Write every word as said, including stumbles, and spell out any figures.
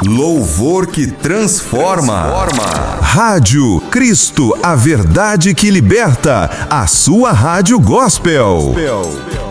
Louvor que transforma. transforma. Rádio Cristo, a verdade que liberta. A sua rádio gospel. gospel.